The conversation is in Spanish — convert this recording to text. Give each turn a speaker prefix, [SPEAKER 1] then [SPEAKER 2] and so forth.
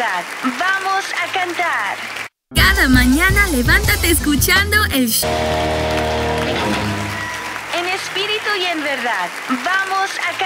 [SPEAKER 1] verdad. Vamos a cantar.
[SPEAKER 2] Cada mañana levántate escuchando el
[SPEAKER 1] En espíritu y en verdad. Vamos a cantar.